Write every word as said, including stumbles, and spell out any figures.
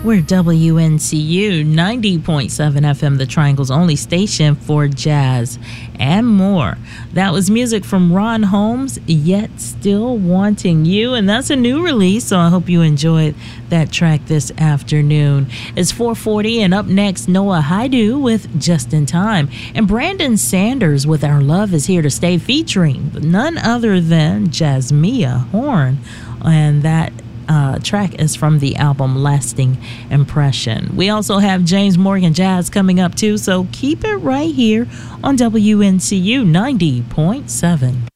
We're W N C U ninety point seven F M, the Triangle's only station for jazz and more. That was music from Ron Holmes, Yet Still Wanting You, and that's a new release, so I hope you enjoyed that track this afternoon. It's four forty, and up next, Noah Haidu with Just in Time, and Brandon Sanders with Our Love Is Here to Stay, featuring none other than Jasmia Horn, and that Uh, track is from the album Lasting Impression. We also have James Morgan Jazz coming up too, so keep it right here on W N C U ninety point seven.